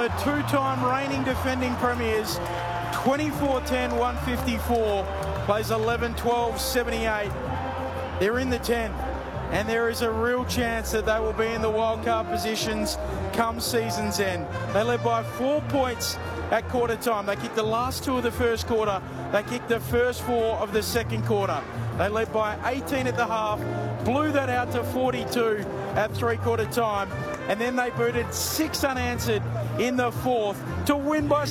the two-time reigning defending premiers, 24-10, 154, plays 11-12, 78. They're in the 10, and there is a real chance that they will be in the wildcard positions come season's end. They led by 4 points at quarter time. They kicked the last 2 of the first quarter. They kicked the first 4 of the second quarter. They led by 18 at the half, blew that out to 42 at three-quarter time, and then they booted 6 unanswered in the fourth to win by